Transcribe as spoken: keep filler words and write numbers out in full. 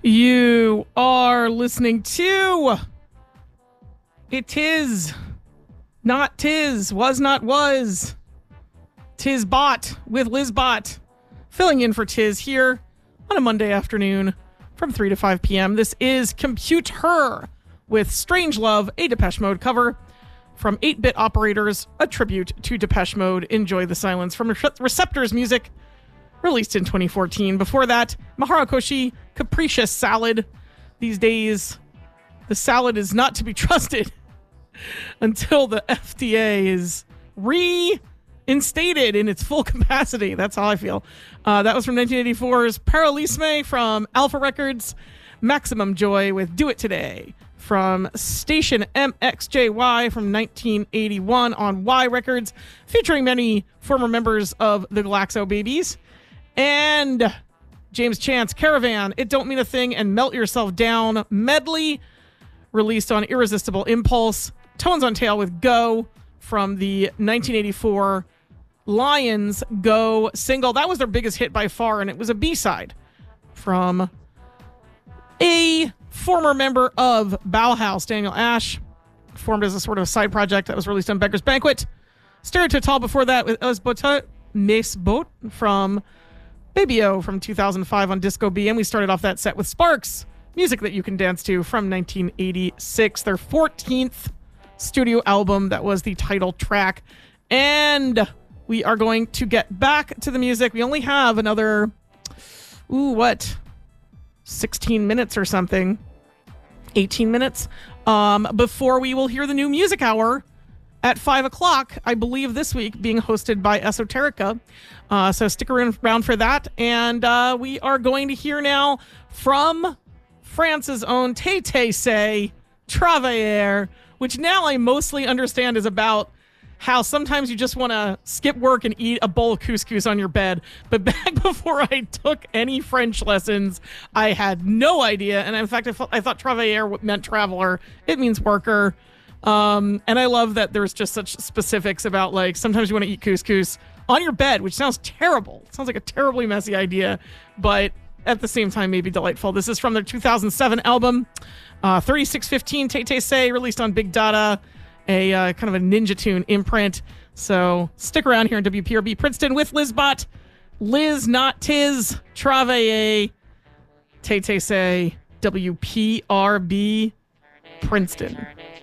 You are listening to It Is Not Tiz, Was Not Was, Tiz Bot with Liz Bot, filling in for Tiz here on a Monday afternoon from three to five p.m. This is Compute Her with Strange Love, a Depeche Mode cover from eight-Bit Operators, a tribute to Depeche Mode. Enjoy the Silence from Receptors Music, released in twenty fourteen. Before that, Maharu Koshi, Capricious Salad. These days, the salad is not to be trusted until the F D A is reinstated in its full capacity. That's how I feel. Uh, that was from nineteen eighty-four's Paralysme from Alpha Records. Maximum Joy with Do It Today from Station M X J Y from nineteen eighty-one on Y Records, featuring many former members of the Glaxo Babies. And James Chance, Caravan, It Don't Mean a Thing, and Melt Yourself Down medley, released on Irresistible Impulse. Tones on Tail with Go from the nineteen eighty-four Lions Go single. That was their biggest hit by far, and it was a B-side from a former member of Bauhaus, Daniel Ash, formed as a sort of side project that was released on Beggar's Banquet. Stereototal before that with Osbota Mesbot from Baby O from two thousand five on Disco B, and we started off that set with Sparks, Music That You Can Dance To from nineteen eighty-six, their fourteenth studio album. That was the title track. And we are going to get back to the music. We only have another, ooh, what, sixteen minutes or something, eighteen minutes, um, before we will hear the new music hour at five o'clock, I believe this week, being hosted by Esoterica. Uh, so stick around for that. And uh, we are going to hear now from France's own Tay Tay Say, Travailler, which now I mostly understand is about how sometimes you just want to skip work and eat a bowl of couscous on your bed. But back before I took any French lessons, I had no idea. And in fact, I, thought, I thought Travailler meant traveler. It means worker. Um, and I love that there's just such specifics about, like, sometimes you want to eat couscous on your bed, which sounds terrible. It sounds like a terribly messy idea, but at the same time, maybe delightful. This is from their two thousand seven album, uh, thirty-six fifteen, Tay Tay Say, released on Big Data, a uh, kind of a Ninja Tune imprint. So stick around here in W P R B Princeton with Lizbot, Liz Not Tiz, Travailler, Tay Tay Say, W P R B Princeton.